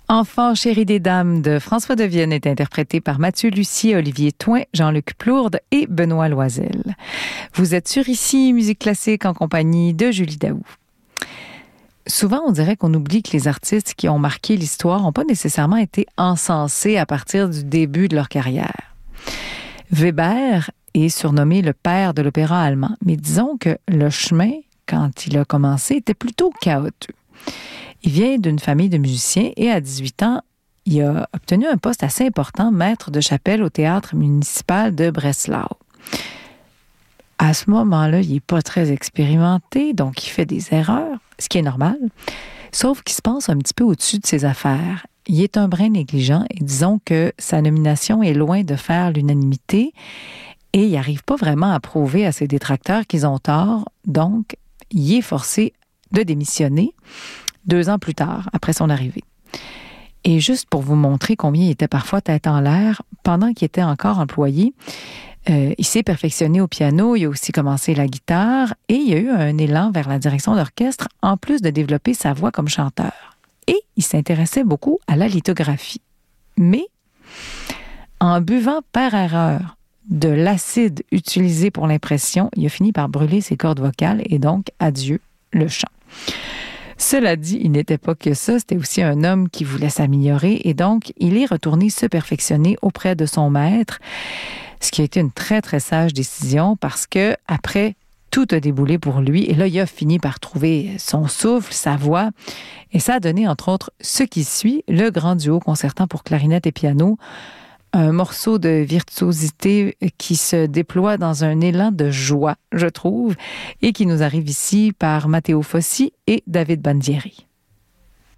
Enfant chéri des dames de François de Vienne est interprété par Mathieu Lussier, Olivier Thoin, Jean-Luc Plourde et Benoît Loisel. Vous êtes sur Ici, Musique classique en compagnie de Julie Daou. Souvent, on dirait qu'on oublie que les artistes qui ont marqué l'histoire n'ont pas nécessairement été encensés à partir du début de leur carrière. Weber est surnommé le père de l'opéra allemand, mais disons que le chemin, quand il a commencé, était plutôt chaotique. Il vient d'une famille de musiciens et à 18 ans, il a obtenu un poste assez important, maître de chapelle au théâtre municipal de Breslau. À ce moment-là, il n'est pas très expérimenté, donc il fait des erreurs, ce qui est normal, sauf qu'il se pense un petit peu au-dessus de ses affaires. Il est un brin négligent et disons que sa nomination est loin de faire l'unanimité et il n'arrive pas vraiment à prouver à ses détracteurs qu'ils ont tort, donc il est forcé de démissionner 2 ans plus tard, après son arrivée. Et juste pour vous montrer combien il était parfois tête en l'air, pendant qu'il était encore employé, il s'est perfectionné au piano, il a aussi commencé la guitare et il a eu un élan vers la direction d'orchestre, en plus de développer sa voix comme chanteur. Et il s'intéressait beaucoup à la lithographie. Mais, en buvant par erreur de l'acide utilisé pour l'impression, il a fini par brûler ses cordes vocales et donc, adieu, le chant. Cela dit, il n'était pas que ça, c'était aussi un homme qui voulait s'améliorer et donc il est retourné se perfectionner auprès de son maître, ce qui a été une très très sage décision parce que après tout a déboulé pour lui et là il a fini par trouver son souffle, sa voix et ça a donné entre autres ce qui suit, le grand duo concertant pour clarinette et piano, un morceau de virtuosité qui se déploie dans un élan de joie, je trouve, et qui nous arrive ici par Matteo Fossi et David Bandieri.